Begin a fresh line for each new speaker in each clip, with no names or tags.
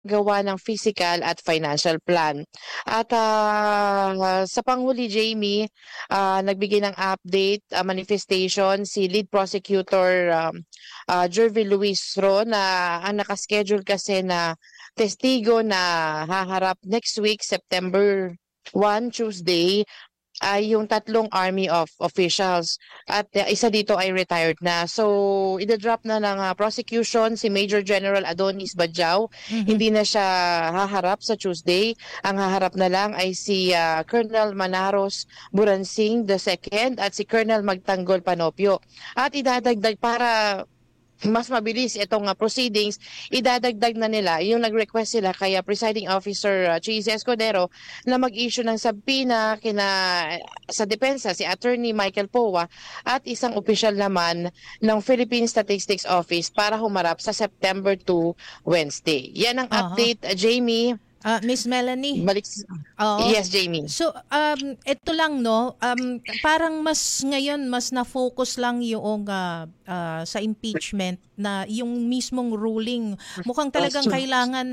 gawa ng physical at financial plan. At sa panghuli, Jamie, nagbigay ng update, manifestation si lead prosecutor Jervy Luis Ro na ang nakaschedule kasi na testigo na haharap next week, September 1, Tuesday, ay yung tatlong army of officials at isa dito ay retired na. So, idadrop na ng prosecution si Major General Adonis Badjao.
Mhm.
Hindi na siya haharap sa Tuesday. Ang haharap na lang ay si Colonel Manaros Buransing II at si Colonel Magtanggol Panopio. At idadagdag para mas mabilis itong proceedings, idadagdag na nila yung nag-request sila kaya Presiding Officer Cheese Escudero na mag-issue ng subpoena sa depensa si Attorney Michael Powa at isang opisyal naman ng Philippine Statistics Office para humarap sa September 2, Wednesday. Yan ang
Aha.
update, Jamie.
Miss Melanie.
Balik.
Oo.
Yes, Jamie.
So, ito lang, no, parang ngayon, mas na-focus lang yung sa impeachment na yung mismong ruling. Mukhang talagang kailangan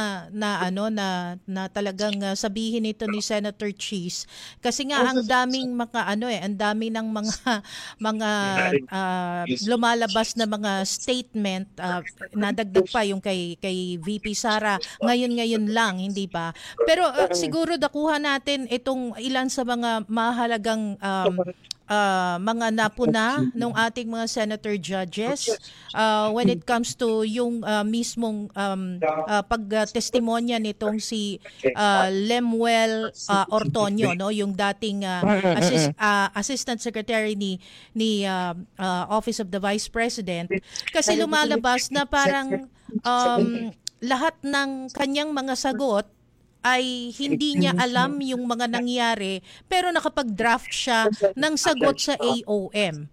na talagang sabihin ito ni Senator Cheese. Kasi nga, ang daming ang dami ng mga lumalabas na mga statement, nadagdag pa yung kay VP Sara, ngayon lang, hindi ba? Pero siguro dakuha natin itong ilan sa mga mahalagang mga napuna ng ating mga senator judges when it comes to yung mismong pagtestimonya nitong si Lemuel Ortonio, no, yung dating Assistant Secretary ni Office of the Vice President, kasi lumalabas na parang lahat ng kanyang mga sagot ay hindi niya alam yung mga nangyari, pero nakapag-draft siya ng sagot sa AOM.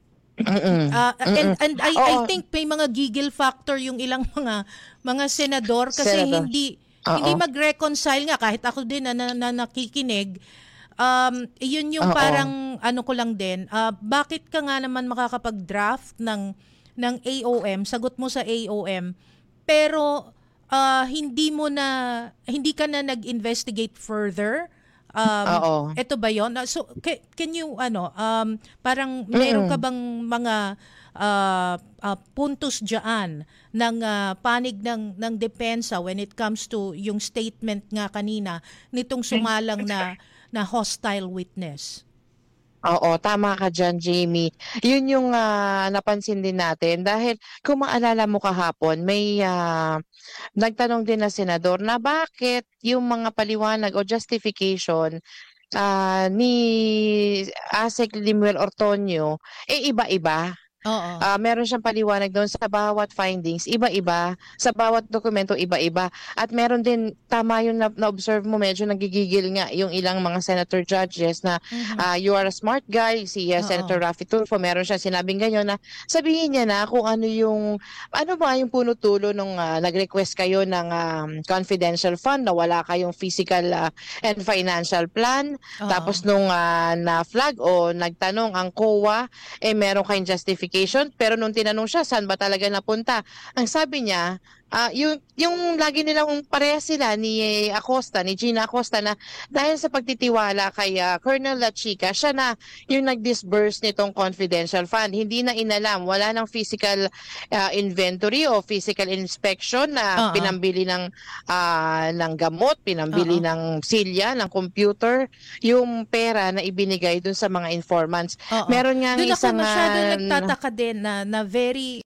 And I think may mga giggle factor yung ilang mga senador kasi hindi mag-reconcile nga, kahit ako din na nakikinig. Yun yung parang ano ko lang din, bakit ka nga naman makakapag-draft ng AOM, sagot mo sa AOM, pero hindi ka na nag-investigate further. Ito ba 'yon? So can you parang meron ka bang mga puntos diyan ng panig ng depensa when it comes to yung statement nga kanina nitong sumalang na hostile witness?
Oo, tama ka diyan, Jamie. Yun yung napansin din natin dahil kung maalala mo kahapon may nagtanong din na senador na bakit yung mga paliwanag o justification ni ASEC Limuel Ortonio iba-iba.
Oo.
Meron siyang paliwanag doon sa bawat findings, iba-iba, sa bawat dokumento iba-iba. At meron din, tama yung na-observe mo, medyo nagigigil nga yung ilang mga senator judges na you are a smart guy, si Senator Raffy Tulfo, meron siyang sinabing ganyan na sabihin niya na kung ano ba yung puno-tulo nung nag-request kayo ng confidential fund na wala kayong physical and financial plan. Tapos nung na-flag o nagtanong ang COA, meron kayong justification. Pero nung tinanong siya, saan ba talaga napunta? Ang sabi niya, yung lagi nilang pareha sila ni Gina Acosta na dahil sa pagtitiwala kay Colonel La Chica, siya na yung nag-disburse nitong confidential fund. Hindi na inalam, wala ng physical inventory o physical inspection na pinambili ng gamot, pinambili ng silya, ng computer, yung pera na ibinigay dun sa mga informants. Meron nga
doon
isang
ako masyado nagtataka din na very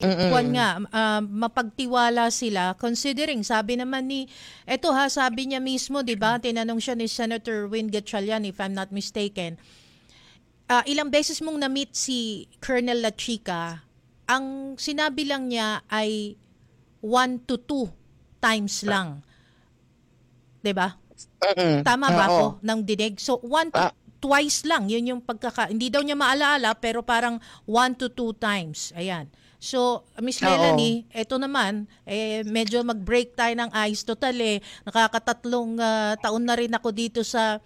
mapagtiwala sila considering sabi naman sabi niya mismo, 'di ba, tinanong siya ni Senator Win Gatchalian, if I'm not mistaken, ilang beses mong na-meet si Colonel La Chica, ang sinabi lang niya ay 1 to 2 times lang, 'di ba? Tama ba ako ng dinig? So twice lang, yun yung hindi daw niya maalala, pero parang 1 to 2 times. Ayan. So, Miss Melanie, eto naman, medyo mag-break tayo ng ice. Total nakakatatlong taon na rin ako dito sa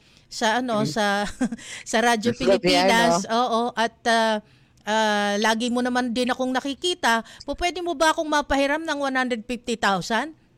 sa Radyo Pilipinas. Oo, at lagi mo naman din akong nakikita. Pwede mo ba akong mapahiram ng 150,000?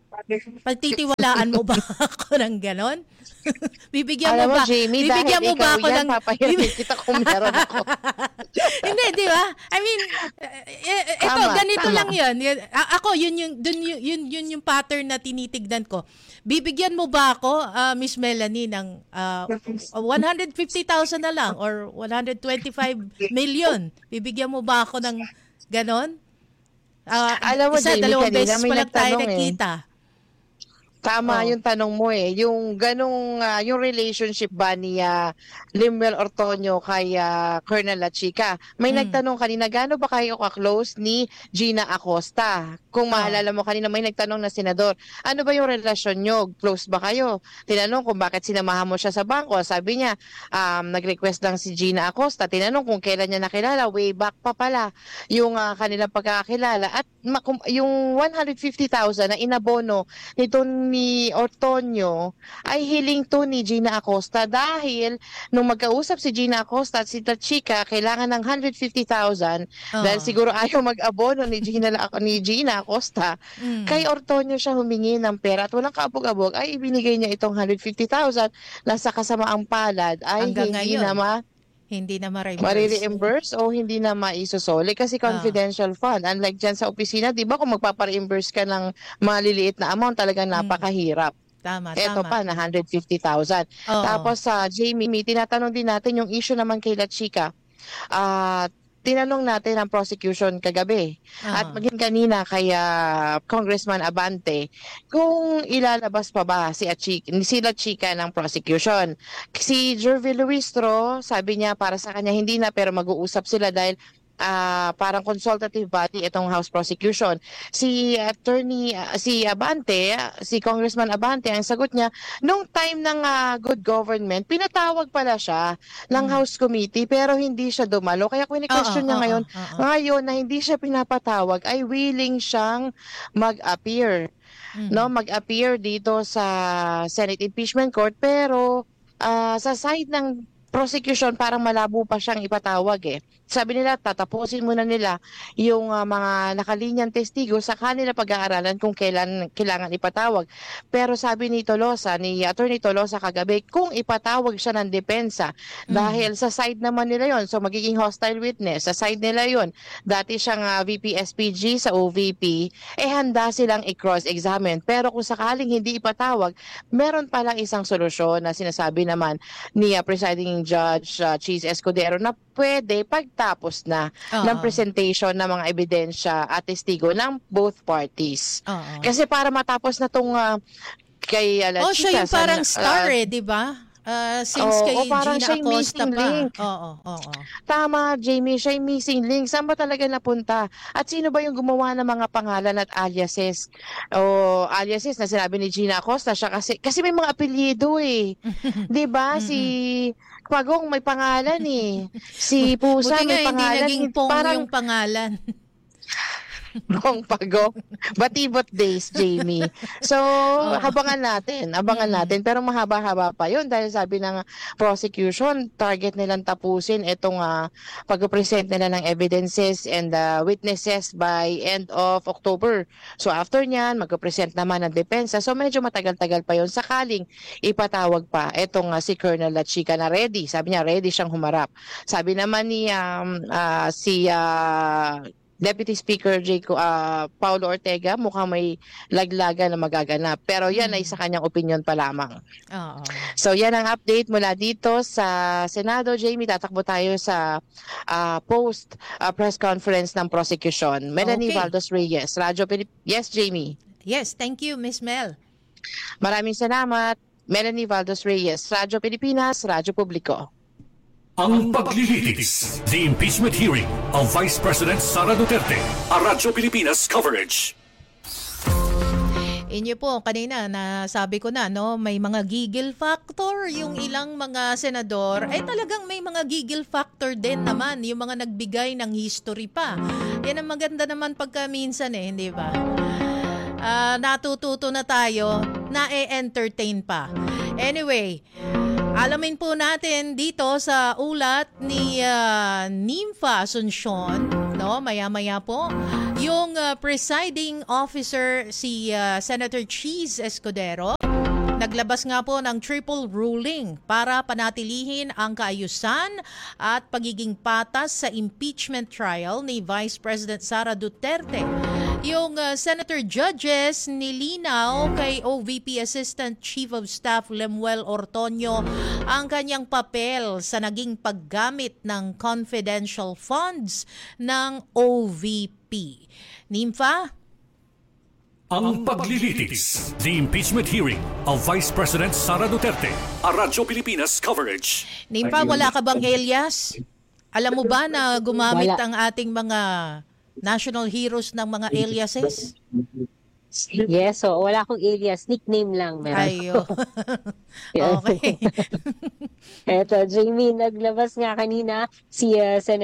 Pagtitiwalaan mo ba ako ng ganon? Bibigyan
Alam
mo
mo,
ba?
Jamie,
Bibigyan
dahil
mo ba
ikaw
ako
yan,
ng
papahirin kita kung meron ako.
Hindi, di ba? I mean, ito,
Tama,
ganito
tama.
lang yun. Ako, yun yung pattern na tinitignan ko. Bibigyan mo ba ako, Miss Melanie, ng 150,000 na lang or 125 million? Bibigyan mo ba ako ng ganon?
Alam mo,
Isa,
Jamie,
dalawang
kanina
beses
may
pa lang tayo
nagtanong
nakita.
Tama
Oh.
yung tanong mo eh. Yung ganong, yung relationship ba ni Limuel Ortonio kay Colonel La Chica. May nagtanong kanina, gaano ba kayo ka-close ni Gina Acosta? Kung maalala mo kanina, may nagtanong na senador, ano ba yung relasyon nyo? Close ba kayo? Tinanong kung bakit sinamahan mo siya sa bangko. Sabi niya, nag-request lang si Gina Acosta. Tinanong kung kailan niya nakilala. Way back pa pala yung kanilang pagkakakilala. At yung 150,000 na inabono nito ni Ortonio ay hiling to ni Gina Acosta dahil nung magkausap si Gina Acosta at si Tachika kailangan ng 150,000 dahil siguro ayaw mag-abono ni Gina Acosta kay Ortonio siya humingi ng pera at walang kaabog-abog ay ibinigay niya itong 150,000 na sa kasamaang palad ay
Hanggang
hindi
ngayon.
na
Hindi na ma-reimburse.
marireimburse o hindi na maisosoli kasi confidential fund. Unlike dyan sa opisina, di ba kung magpapareimburse ka ng maliliit na amount, talagang napakahirap.
Tama,
Ito
tama.
pa na 150,000.
Oo.
Tapos sa Jamie, tinatanong din natin yung issue naman kay La Chica. Tinanong natin ang prosecution kagabi at maging kanina kay Congressman Abante kung ilalabas pa ba si La Chica ng prosecution. Si Jervy Luistro, sabi niya para sa kanya hindi na pero mag-uusap sila dahil parang consultative body itong House prosecution. Si Congressman Abante, ang sagot niya, nung time ng good government, pinatawag pala siya ng House Committee pero hindi siya dumalo. Kaya kung question niya ngayon na hindi siya pinapatawag, ay willing siyang mag-appear. No, mag-appear dito sa Senate Impeachment Court pero sa side ng prosecution parang malabo pa siyang ipatawag eh. Sabi nila tatapusin muna nila yung mga nakalinyang testigo sa kanila pag-aaralan kung kailan kailangan ipatawag. Pero sabi ni Attorney Tolosa kagabi, kung ipatawag siya ng depensa dahil sa side naman nila yon, so magiging hostile witness, sa side nila yon, dati siyang VP SPG sa OVP, handa silang i-cross-examine. Pero kung sakaling hindi ipatawag, meron palang isang solusyon na sinasabi naman ni Presiding Judge Cheese Escudero na pwede pagtapos na ng presentation ng mga ebidensya at testigo ng both parties. Kasi para matapos na tong kay La Chica.
Siya yung parang star di ba? Since kay
parang
Gina
siya yung
Acosta
missing
pa.
link.
Oo.
Tama, Jamie, siya yung missing link. Saan ba talaga napunta? At sino ba yung gumawa ng mga pangalan at aliases? Aliases na sinabi ni Gina Acosta siya kasi may mga apelyido eh. 'Di ba? Si Pagong may pangalan eh. Si Pusa
Buti
may
nga,
pangalan.
hindi naging Pong
Parang
yung pangalan.
Pagong. Batibot days, Jamie. So, abangan natin. Pero mahaba-haba pa yun dahil sabi ng prosecution, target nilang tapusin itong pag-present nila ng evidences and witnesses by end of October. So, after nyan, mag-present naman ng depensa. So, medyo matagal-tagal pa yun. Sakaling ipatawag pa itong si Colonel La Chica na ready. Sabi niya, ready siyang humarap. Sabi naman ni Deputy Speaker Paulo Ortega, mukhang may laglaga na magaganap. Pero yan ay sa kanyang opinion pa lamang. So yan ang update mula dito sa Senado. Jamie, tatakbo tayo sa post-press conference ng prosecution. Melanie Valdos Reyes, Radyo Pilipinas. Yes, Jamie.
Yes, thank you, Miss Mel.
Maraming salamat. Melanie Valdos Reyes, Radyo Pilipinas, Radyo Publiko.
Ang paglilitis, the impeachment hearing of Vice President Sara Duterte, a Radyo Pilipinas coverage.
Inyo po, kanina nasabi ko na, no, may mga giggle factor yung ilang mga senador. Talagang may mga giggle factor din naman yung mga nagbigay ng history pa. Yan ang maganda naman pagka minsan hindi ba? Natututo na tayo, na-entertain pa. Anyway, alamin po natin dito sa ulat ni Nympha Asuncion, no, maya-maya po. Yung presiding officer si Senator Cheese Escudero, naglabas nga po ng triple ruling para panatilihin ang kaayusan at pagiging patas sa impeachment trial ni Vice President Sara Duterte. Yung Senator Judges nilinaw kay OVP Assistant Chief of Staff Lemuel Ortonio ang kanyang papel sa naging paggamit ng confidential funds ng OVP. Nympha?
Ang paglilitis. The impeachment hearing of Vice President Sara Duterte. A Radyo Pilipinas coverage.
Nympha, wala ka bang alias? Alam mo ba na gumamit
Wala.
ang ating mga national heroes ng mga aliases?
Yes, so wala akong alias, nickname lang meron.
Ayo. Okay.
Eto, Jamie, naglabas nga kanina si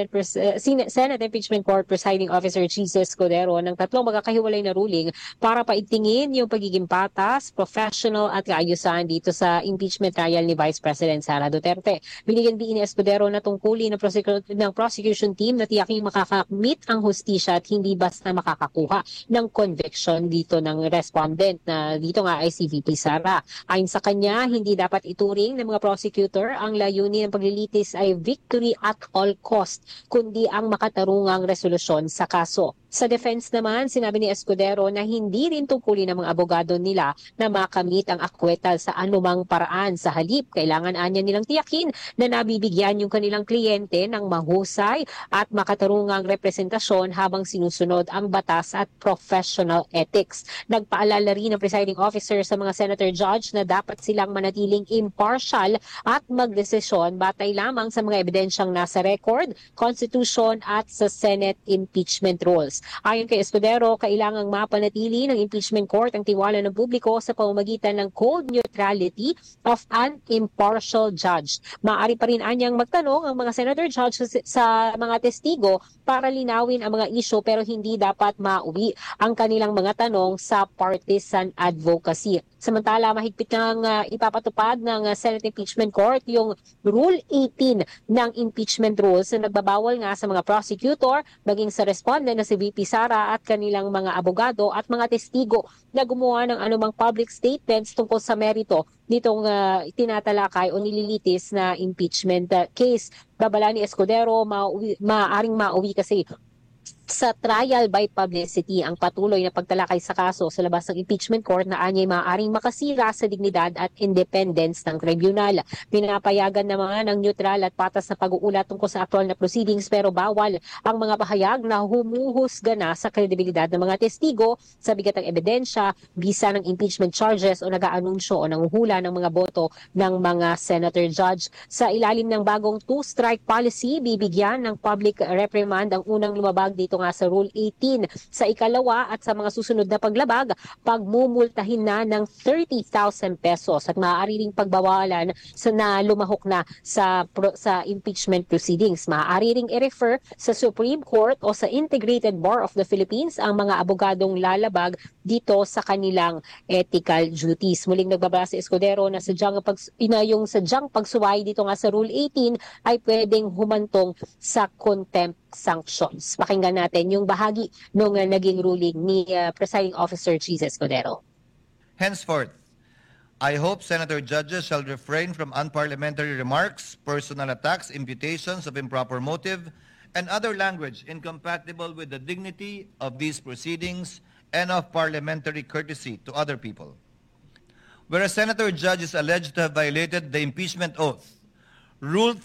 Senate Impeachment Court Presiding Officer Cheese Escudero ng tatlong magkakahiwalay na ruling para paigtingin yung pagiging patas, professional at kaayusan dito sa impeachment trial ni Vice President Sara Duterte. Binigyan din ni Escudero na tungkulin ng prosecution team na tiyaking makakamit ang hustisya at hindi basta makakakuha ng conviction dito ng respondent na dito nga ay si VP Sara. Ayon sa kanya, hindi dapat ituring ng mga prosecutor ang layunin ng paglilitis ay victory at all cost, kundi ang makatarungang resolusyon sa kaso. Sa defense naman, sinabi ni Escudero na hindi rin tungkulin ng mga abogado nila na makamit ang acquittal sa anumang paraan. Sa halip, kailangan anya nilang tiyakin na nabibigyan yung kanilang kliyente ng mahusay at makatarungang representasyon habang sinusunod ang batas at professional ethics. Nagpaalala rin ng presiding officer sa mga senator judge na dapat silang manatiling impartial at magdesisyon batay lamang sa mga ebidensyang nasa record, constitution at sa Senate impeachment rules. Ayon kay Escudero, kailangang mapanatili ng impeachment court ang tiwala ng publiko sa pamamagitan ng cold neutrality of an impartial judge. Maaari pa rin anyang magtanong ang mga senator judge sa mga testigo para linawin ang mga isyu pero hindi dapat mauwi ang kanilang mga tanong sa partisan advocacy. Samantala, mahigpit nang ipapatupad ng Senate Impeachment Court yung Rule 18 ng impeachment rules na nagbabawal nga sa mga prosecutor, maging sa respondent na si VP Sara at kanilang mga abogado at mga testigo na gumawa ng anumang public statements tungkol sa merito nitong tinatalakay o nililitis na impeachment case. Babala ni Escudero, maaaring mauwi kasi sa trial by publicity ang patuloy na pagtalakay sa kaso sa labas ng impeachment court na anyay maaaring makasira sa dignidad at independence ng tribunal. Pinapayagan naman ang neutral at patas na pag-uulat tungkol sa actual na proceedings pero bawal ang mga pahayag na humuhusga na sa kredibilidad ng mga testigo sa bigat ng ebidensya, bisa ng impeachment charges o nag-aanunsyo o nanguhula ng mga boto ng mga senator judge. Sa ilalim ng bagong two-strike policy, bibigyan ng public reprimand ang unang lumabag dito nga sa Rule 18. Sa ikalawa at sa mga susunod na paglabag, pagmumultahin na ng 30,000 pesos at maaari ring pagbawalan sa na lumahok na sa impeachment proceedings. Maaari ring i-refer sa Supreme Court o sa Integrated Bar of the Philippines ang mga abogadong lalabag dito sa kanilang ethical duties. Muling nagbabala si Escudero na yung sadyang pagsuway dito nga sa Rule 18 ay pwedeng humantong sa contempt sanctions. Pakinggan natin yung bahagi ng naging ruling ni Presiding Officer Cheese Escudero.
Henceforth, I hope senator judges shall refrain from unparliamentary remarks, personal attacks, imputations of improper motive, and other language incompatible with the dignity of these proceedings and of parliamentary courtesy to other people. Where a senator judge is alleged to have violated the impeachment oath, Rule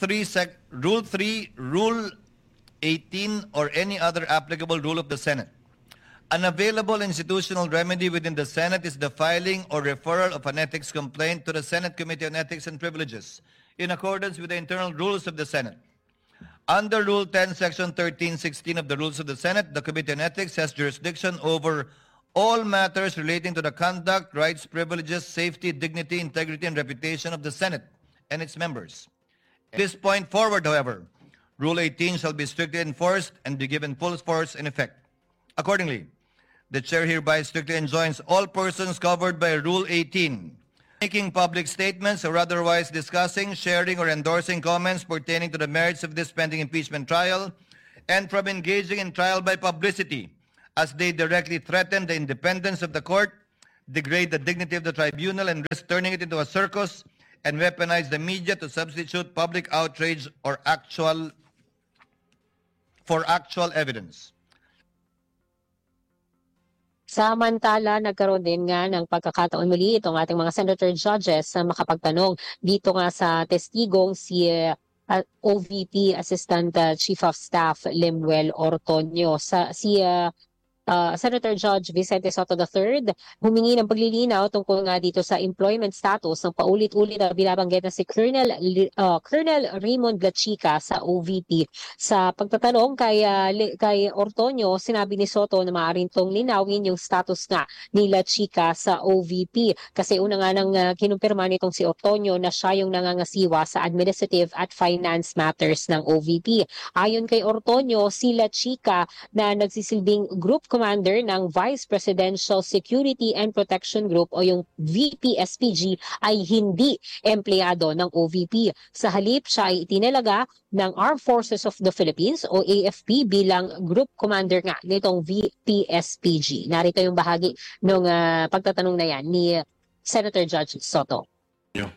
18 or any other applicable rule of the Senate. An available institutional remedy within the Senate is the filing or referral of an ethics complaint to the Senate Committee on Ethics and Privileges in accordance with the internal rules of the Senate. Under Rule 10, Section 1316 of the Rules of the Senate, the Committee on Ethics has jurisdiction over all matters relating to the conduct, rights, privileges, safety, dignity, integrity, and reputation of the Senate and its members. At this point forward, however, Rule 18 shall be strictly enforced and be given full force and effect. Accordingly, the Chair hereby strictly enjoins all persons covered by Rule 18 making public statements or otherwise discussing, sharing, or endorsing comments pertaining to the merits of this pending impeachment trial and from engaging in trial by publicity as they directly threaten the independence of the court, degrade the dignity of the tribunal, and risk turning it into a circus and weaponize the media to substitute public outrage or actual evidence.
Samantala, nagkaroon din nga ng pagkakataon muli itong ating mga senator judges na makapagtanong dito nga sa testigong si OVP Assistant Chief of Staff Lemuel Ortonio. Senator Judge Vicente Soto III humingi ng paglilinaw tungkol nga dito sa employment status ng paulit-ulit na binabanggit na si Colonel Raymond Lachica sa OVP. Sa pagtatanong kay Ortonio, sinabi ni Soto na maaaring tong linawin yung status nga ni Lachica sa OVP. Kasi una nga nang kinumpirma nitong si Ortonio na siya yung nangangasiwa sa administrative at finance matters ng OVP. Ayon kay Ortonio, si Lachica na nagsisilbing group commander ng Vice Presidential Security and Protection Group o yung VP-SPG ay hindi empleyado ng OVP. Sa halip, siya ay itinalaga ng Armed Forces of the Philippines o AFP bilang group commander nga nitong VP-SPG. Narito yung bahagi ng pagtatanong na yan ni Senator Judge Soto.
Yeah.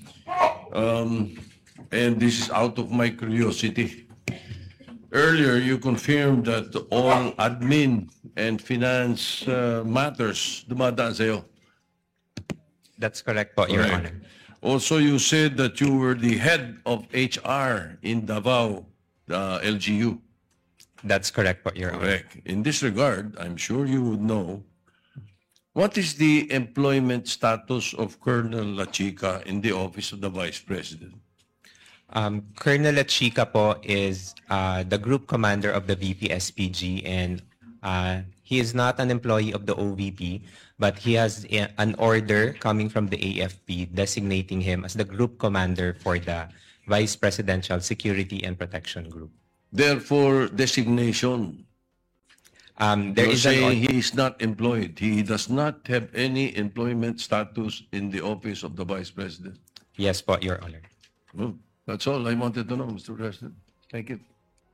And this is out of my curiosity. Earlier, you confirmed that all admin and finance matters dumadaan sa'yo.
That's correct po, Your
Correct.
Honor.
Also, you said that you were the head of HR in Davao, LGU.
That's correct po, Your Honor.
Correct. In this regard, I'm sure you would know, what is the employment status of Colonel Lachica in the office of the Vice President?
Colonel Lachica po is the group commander of the VP-SPG, and he is not an employee of the OVP, but he has an order coming from the AFP designating him as the group commander for the Vice Presidential Security and Protection Group.
Therefore, designation.
There
You're
is
saying he is not employed. He does not have any employment status in the office of the Vice President.
Yes po, Your Honor.
Well, that's all I wanted to know, Mr. President. Thank you.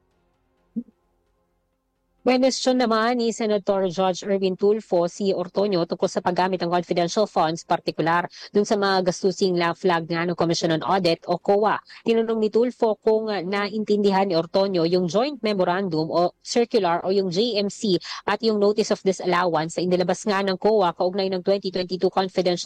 Question naman ni Senator Judge Erwin Tulfo si Ortonio tungkol sa paggamit ng confidential funds, partikular dun sa mga gastusing flag nga ng Commission on Audit o COA. Tinanong ni Tulfo kung naintindihan ni Ortonio yung Joint Memorandum o Circular o yung JMC at yung Notice of Disallowance na inilabas nga ng COA kaugnay ng 2022 confidential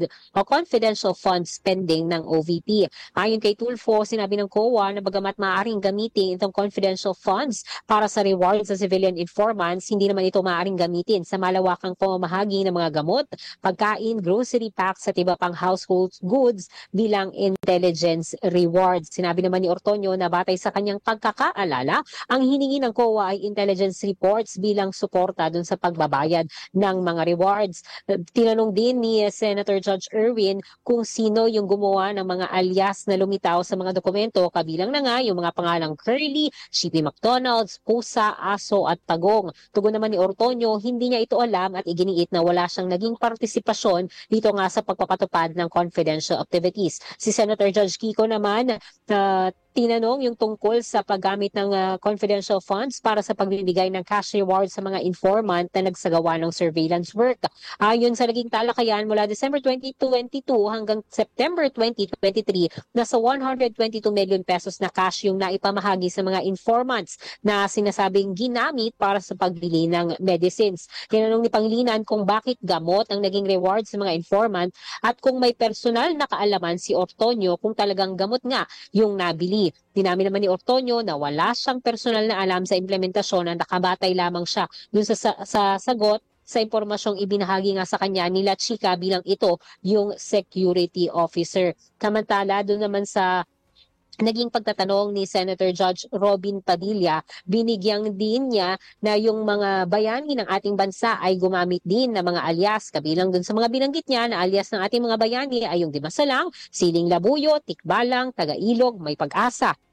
fund spending ng OVP. Ayon kay Tulfo, sinabi ng COA na bagamat maaaring gamitin itong confidential funds para sa rewards sa civilian informants, hindi naman ito maaaring gamitin sa malawakang pamamahagi ng mga gamot, pagkain, grocery packs at iba pang household goods bilang intelligence rewards. Sinabi naman ni Ortonio na batay sa kanyang pagkakaalala, ang hiningi ng COA ay intelligence reports bilang suporta dun sa pagbabayad ng mga rewards. Tinanong din ni Senator Judge Erwin kung sino yung gumawa ng mga alias na lumitaw sa mga dokumento, kabilang na nga yung mga pangalang Curly, Shippy McDonald's, Pusa, Aso at Tagong. Tugon naman ni Ortonio, hindi niya ito alam at iginiit na wala siyang naging partisipasyon dito nga sa pagpapatupad ng confidential activities. Si Senator Judge Kiko naman, tinanong yung tungkol sa paggamit ng confidential funds para sa pagbibigay ng cash reward sa mga informant na nagsagawa ng surveillance work. Ayon sa naging talakayan mula December 2022 hanggang September 2023, nasa 122 million pesos na cash yung naipamahagi sa mga informants na sinasabing ginamit para sa pagbili ng medicines. Tinanong ni Pangilinan kung bakit gamot ang naging reward sa mga informant at kung may personal na kaalaman si Ortonio kung talagang gamot nga yung nabili. Dinamin naman ni Ortonio na wala siyang personal na alam sa implementasyon na nakabatay lamang siya dun sa sagot sa impormasyong ibinahagi nga sa kanya ni Lachica bilang ito yung security officer. Samantala, doon naman sa naging pagtatanong ni Senator Judge Robin Padilla, binigyang din niya na yung mga bayani ng ating bansa ay gumamit din ng mga alias. Kabilang dun sa mga binanggit niya na alias ng ating mga bayani ay yung Dimasalang, Siling Labuyo, Tikbalang, Tagailog, May Pag-asa,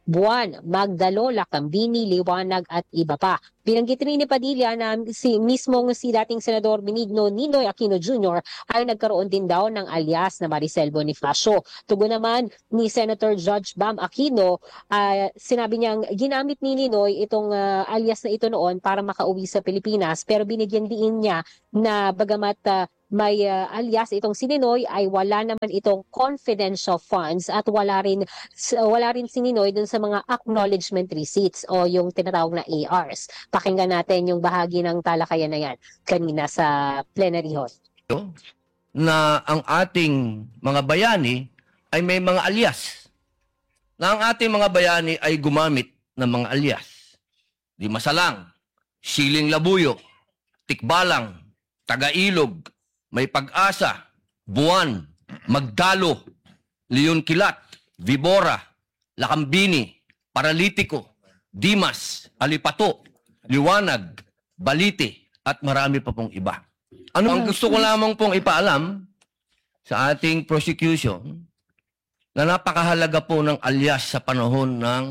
Buwan, Magdalo, Lacambini, Liwanag at iba pa. Binanggit rin ni Padilla na si dating Senador Benigno Ninoy Aquino Jr. ay nagkaroon din daw ng alias na Maricel Bonifacio. Tugon naman ni Senator Judge Bam Aquino, sinabi niyang ginamit ni Ninoy itong alias na ito noon para makauwi sa Pilipinas, pero binigyan din niya na bagamat may alias itong si Ninoy ay wala naman itong confidential funds at wala rin si Ninoy dun sa mga acknowledgement receipts o yung tinatawag na ARs. Pakinggan natin yung bahagi ng talakayan na yan kanina sa plenary hall.
Na ang ating mga bayani ay may mga alias. Na ang ating mga bayani ay gumamit ng mga alias. Di Masalang, Siling Labuyo, Tikbalang, Tagailog, May Pag-asa, Buwan, Magdalo, Leon Kilat, Vibora, Lacambini, Paralitiko, Dimas, Alipato, Liwanag, Balite, at marami pa pong iba. Ang gusto ko lamang pong ipaalam sa ating prosecution na napakahalaga po ng alias sa panahon ng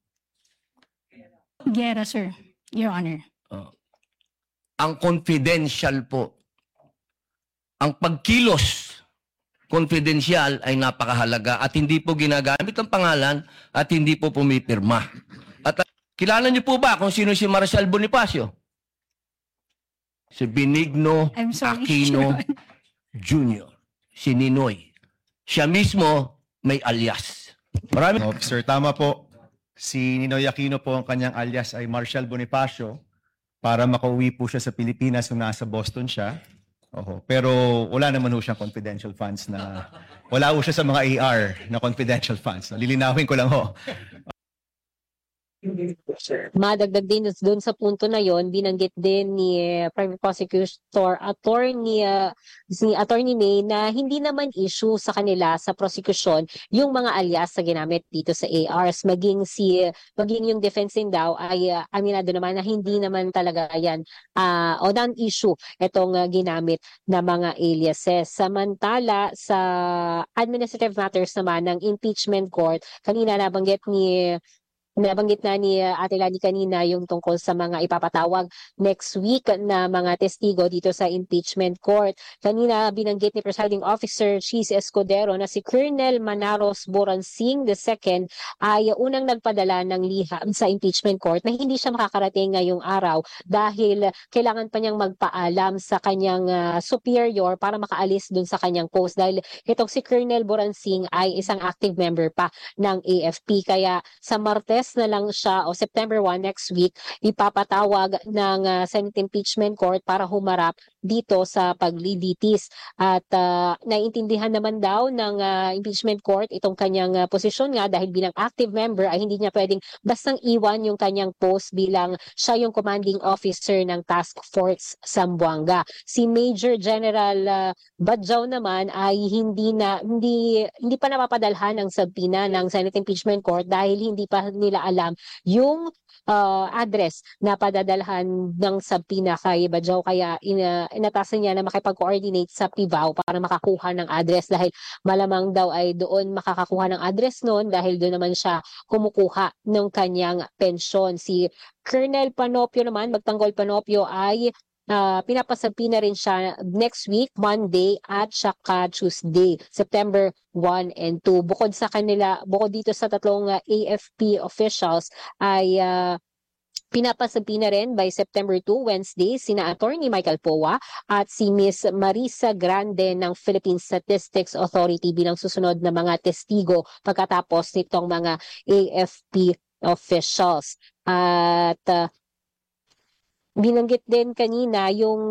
Gera, sir. Your Honor.
Ang confidential po. Ang pagkilos confidential ay napakahalaga at hindi po ginagamit ang pangalan at hindi po pumipirma. At kilala niyo po ba kung sino si Maricel Bonifacio? Si Benigno Aquino Jr. Si Ninoy. Siya mismo may alias. Marami.
Officer, tama po. Si Ninoy Aquino po, ang kanyang alias ay Maricel Bonifacio para makauwi po siya sa Pilipinas kung nasa Boston siya. Oho. Pero wala naman ho siyang confidential funds na, wala ho siya sa mga AR na confidential funds. Lilinawin ko lang ho.
Madagdag din doon sa punto na yon, binanggit din ni Private Prosecutor Attorney May na hindi naman issue sa kanila sa prosecution yung mga alias na ginamit dito sa ARs. Maging yung defense din daw ay aminado naman na hindi naman talaga yan o non-issue itong ginamit na mga aliases. Samantala sa administrative matters naman ng impeachment court, kanina nabanggit na ni Ate Lani kanina yung tungkol sa mga ipapatawag next week na mga testigo dito sa impeachment court. Kanina binanggit ni Presiding Officer Cheese Escudero na si Colonel Manaros Boransing II ay unang nagpadala ng liham sa impeachment court na hindi siya makakarating ngayong araw dahil kailangan pa niyang magpaalam sa kanyang superior para makaalis dun sa kanyang post dahil itong si Colonel Boransing ay isang active member pa ng AFP. Kaya sa Martes na lang siya o September 1 next week ipapatawag ng Senate Impeachment Court para humarap dito sa paglilitis. At naiintindihan naman daw ng Impeachment Court itong kanyang posisyon nga dahil bilang active member ay hindi niya pwedeng bastang iwan yung kanyang post bilang siya yung commanding officer ng Task Force Zamboanga. Si Major General Badjao naman ay hindi pa napapadalhan ng subpoena ng Senate Impeachment Court dahil hindi pa nila alam yung address na padadalhan ng subpoena kay Badjao, kaya inatasan niya na makipag-coordinate sa PIVAO para makakuha ng address dahil malamang daw ay doon makakakuha ng address noon dahil doon naman siya kumukuha ng kanyang pensyon. Si Colonel Panopio naman, Magtanggol Panopio, ay pinapasabina rin siya next week, Monday at saka Tuesday, September 1 and 2. Bukod dito sa tatlong AFP officials ay pinapasabina rin by September 2, Wednesday, sina Attorney Michael Poa at si Miss Marisa Grande ng Philippine Statistics Authority bilang susunod na mga testigo pagkatapos nitong mga AFP officials. At nabanggit din kanina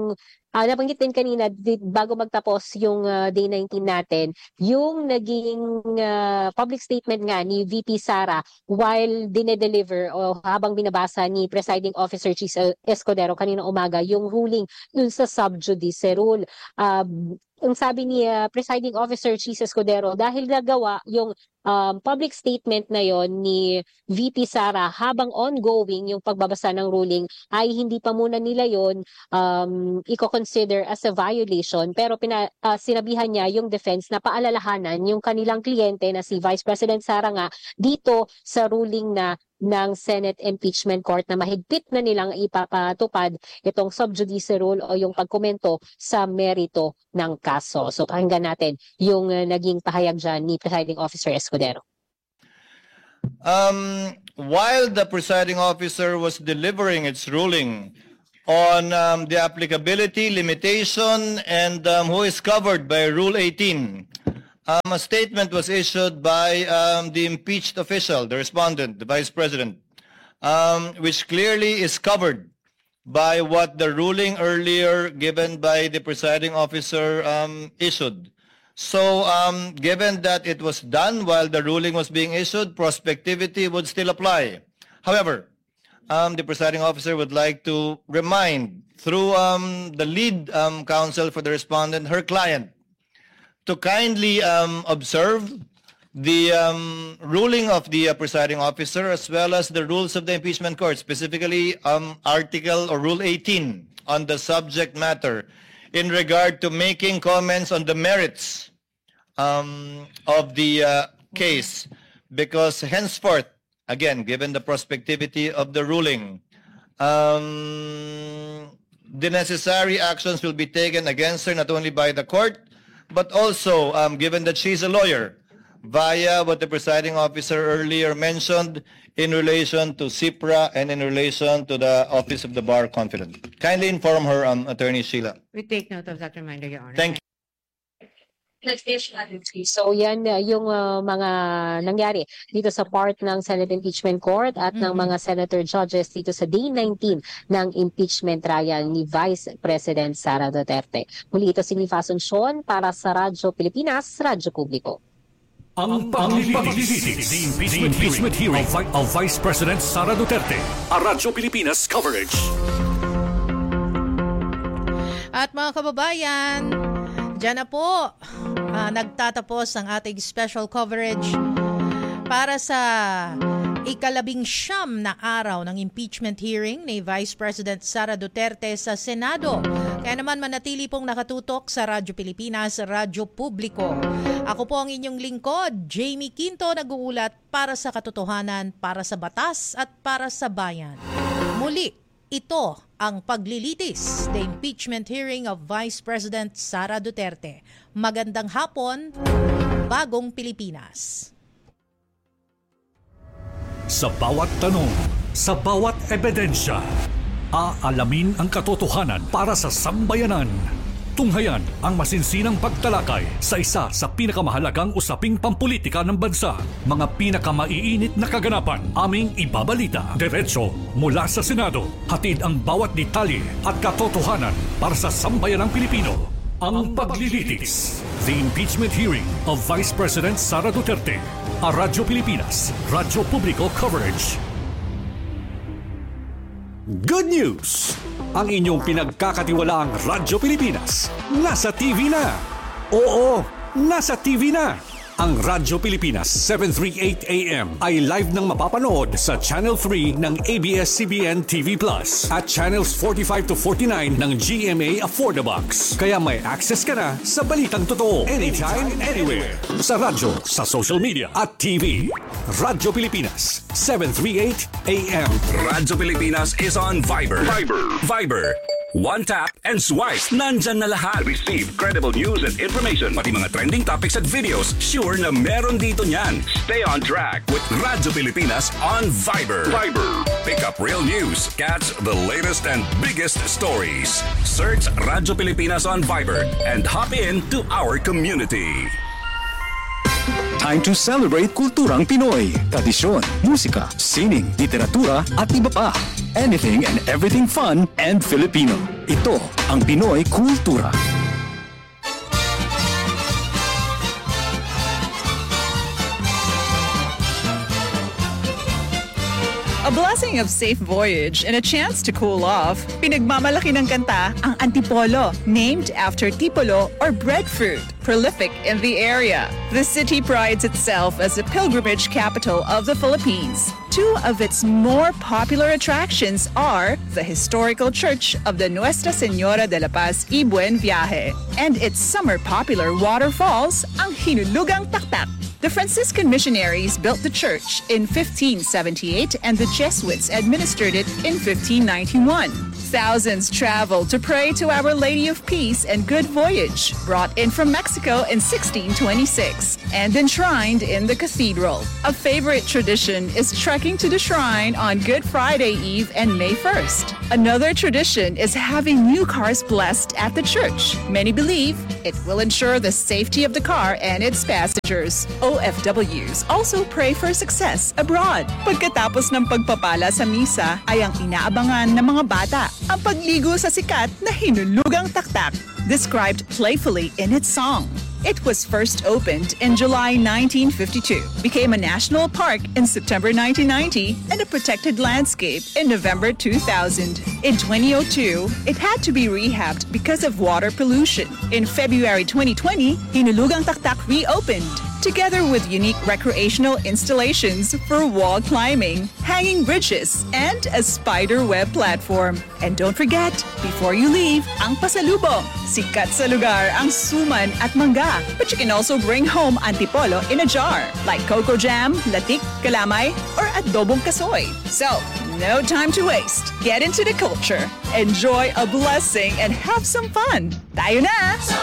bago magtapos yung day 19 natin, yung naging public statement nga ni VP Sara while dinedeliver o habang binabasa ni Presiding Officer Cheese Escudero kanina umaga yung ruling dun sa sub judice rule. ang sabi ni Presiding Officer Chis Escudero, dahil nagawa yung public statement na yon ni VP Sara habang ongoing yung pagbabasa ng ruling, ay hindi pa muna nila yon i-consider as a violation, pero sinabihan niya yung defense na paalalahanan yung kanilang kliyente na si Vice President Sara nga dito sa ruling na ng Senate Impeachment Court na mahigpit na nilang ipapatupad itong sub judice rule o yung pagkomento sa merito ng kaso. So pakinggan natin yung naging pahayag dyan ni Presiding Officer Escudero.
While the presiding officer was delivering its ruling on the applicability, limitation, and who is covered by Rule 18, a statement was issued by the impeached official, the respondent, the Vice President, which clearly is covered by what the ruling earlier given by the presiding officer issued. So, given that it was done while the ruling was being issued, prospectivity would still apply. However, the presiding officer would like to remind, through the lead counsel for the respondent, her client, to kindly observe the ruling of the presiding officer as well as the rules of the impeachment court, specifically Article or Rule 18 on the subject matter in regard to making comments on the merits of the case, because henceforth, again, given the prospectivity of the ruling, the necessary actions will be taken against her not only by the court, but also, given that she's a lawyer, via what the presiding officer earlier mentioned in relation to CIPRA and in relation to the Office of the Bar Confidant. Kindly inform her, Attorney Sheila.
We take note of that reminder, Your Honor.
Thank you.
So yan yung mga nangyari dito sa part ng Senate Impeachment Court at ng mga senator judges dito sa Day 19 ng impeachment trial ni Vice President Sara Duterte. Muli ito si Nifa Asuncion para sa Radyo Pilipinas, Radyo Publiko.
Ang paglilitis, the impeachment hearing of Vice President Sara Duterte, a Radyo Pilipinas coverage.
At mga kababayan, diyan na po nagtatapos ang ating special coverage para sa ika-19 na araw ng impeachment hearing ni Vice President Sara Duterte sa Senado. Kaya naman manatili pong nakatutok sa Radyo Pilipinas, Radyo Publiko. Ako po ang inyong lingkod, Jamie Quinto, nag-uulat para sa katotohanan, para sa batas at para sa bayan. Muli, ito ang paglilitis, the impeachment hearing of Vice President Sara Duterte. Magandang hapon, Bagong Pilipinas.
Sa bawat tanong, sa bawat ebidensya, aalamin ang katotohanan para sa sambayanan. Tunghayan ang masinsinang pagtalakay sa isa sa pinakamahalagang usaping pampulitika ng bansa. Mga pinakamaiinit na kaganapan, aming ibabalita. Diretso mula sa Senado, hatid ang bawat detalye at katotohanan para sa sambayanang Pilipino. Ang paglilitis, the impeachment hearing of Vice President Sara Duterte, a Radyo Pilipinas, Radyo Publiko coverage. Good news! Ang inyong pinagkakatiwalaang Radyo Pilipinas nasa TV na. Oo, nasa TV na. Ang Radyo Pilipinas 738 AM ay live nang mapapanood sa Channel 3 ng ABS-CBN TV Plus at Channels 45 to 49 ng GMA Affordabox. Kaya may access ka na sa balitang totoo anytime, anywhere. Sa radyo, sa social media at TV. Radyo Pilipinas 738 AM.
Radyo Pilipinas is on Viber. Viber. One tap and swipe. Nandyan na lahat. Receive credible news and information. Pati mga trending topics at videos. Sure na meron dito niyan. Stay on track with Radyo Pilipinas on Viber. Pick up real news. Catch the latest and biggest stories. Search Radyo Pilipinas on Viber and hop in to our community.
Time to celebrate kulturang Pinoy. Tradisyon, musika, sining, literatura at iba pa. Anything and everything fun and Filipino. Ito ang Pinoy Kultura.
A blessing of safe voyage and a chance to cool off. Pinagmamalaki ng kanta ang Antipolo, named after tipolo or breadfruit, prolific in the area. The city prides itself as the pilgrimage capital of the Philippines. Two of its more popular attractions are the historical church of the Nuestra Señora de la Paz y Buen Viaje and its summer popular waterfalls, ang Hinulugang Taktak. The Franciscan missionaries built the church in 1578 and the Jesuits administered it in 1591. Thousands traveled to pray to Our Lady of Peace and Good Voyage, brought in from Mexico in 1626 and enshrined in the cathedral. A favorite tradition is trekking to the shrine on Good Friday Eve and May 1st. Another tradition is having new cars blessed at the church. Many believe it will ensure the safety of the car and its passengers. OFWs also pray for success abroad. Pagkatapos ng pagpapala sa misa ay ang inaabangan ng mga bata ang pagligo sa sikat na Hinulugang Taktak, described playfully in its song. It was first opened in July 1952, became a national park in September 1990, and a protected landscape in November 2000. In 2002, it had to be rehabbed because of water pollution. In February 2020, Hinulugang Taktak reopened, together with unique recreational installations for wall climbing, hanging bridges, and a spider web platform. And don't forget, before you leave, ang pasalubong. Sikat sa lugar ang suman at mangga. But you can also bring home antipolo in a jar, like cocoa jam, latik, kalamay, or adobong kasoy. So, no time to waste. Get into the culture, enjoy a blessing, and have some fun. Tayo na!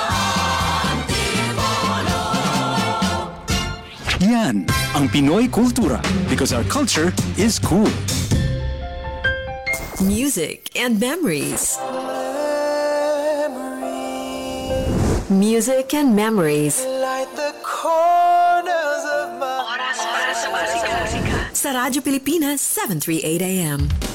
Yan ang Pinoy Kultura, because our culture is cool.
Music and memories. Music and memories.
Light the corners of my
Oras para sa musika. Sa Radyo Pilipinas, 738 AM.